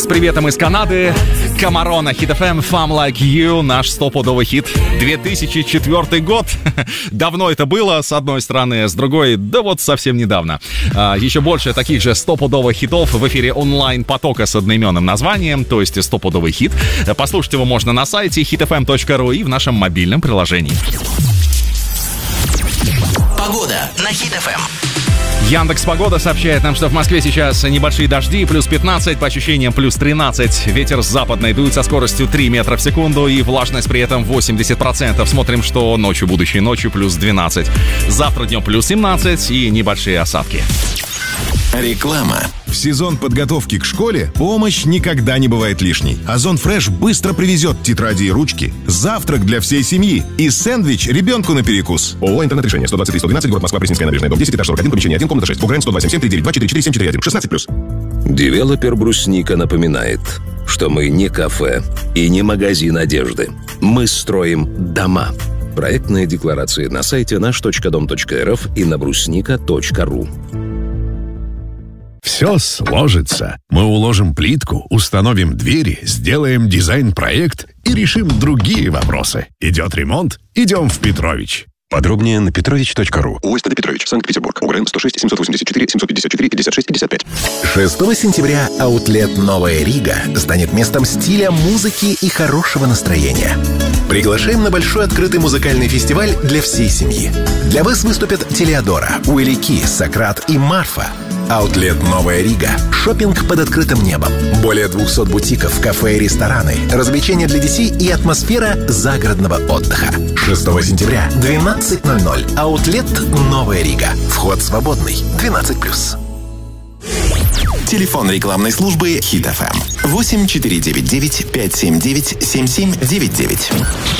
приветом из Канады. Камарона, Hit FM, Fam Like You, наш стопудовый хит. 2004 год. Давно это было, с одной стороны, с другой, да вот совсем недавно. Еще больше таких же стопудовых хитов в эфире онлайн-потока с одноименным названием, то есть стопудовый хит. Послушать его можно на сайте hitfm.ru и в нашем мобильном приложении. Погода на Hit FM. Яндекс.Погода сообщает нам, что в Москве сейчас небольшие дожди, плюс 15, по ощущениям плюс 13. Ветер с западной дует со скоростью 3 метра в секунду и влажность при этом 80%. Смотрим, что ночью, будущей ночью, плюс 12. Завтра днем плюс 17 и небольшие осадки. Реклама. В сезон подготовки к школе помощь никогда не бывает лишней. Озон Фреш быстро привезет тетради и ручки, завтрак для всей семьи и сэндвич ребенку на перекус. ООО «Интернет-решение», 123-112, город Москва, Пресненская набережная, дом 10, этаж 41, помещение 1, комната 6, Угрэн 127-739-244-4741, 16+. Девелопер «Брусника» напоминает, что мы не кафе и не магазин одежды. Мы строим дома. Проектные декларации на сайте наш.дом.рф и на брусника.ру. Все сложится. Мы уложим плитку, установим двери, сделаем дизайн-проект и решим другие вопросы. Идет ремонт? Идем в Петрович. Подробнее на petrovich.ru. ОСТ Петрович, Санкт-Петербург. УГРН 106 784 754 56 55. 6 сентября аутлет «Новая Рига» станет местом стиля, музыки и хорошего настроения. Приглашаем на большой открытый музыкальный фестиваль для всей семьи. Для вас выступят Телеодора, Уилли Ки, Сократ и Марфа. Аутлет «Новая Рига». Шоппинг под открытым небом. Более 200 бутиков, кафе и рестораны, развлечения для детей и атмосфера загородного отдыха. 6 сентября, 12:00. Аутлет «Новая Рига». Вход свободный. 12+. Телефон рекламной службы Hit FM. 8499 579 7799.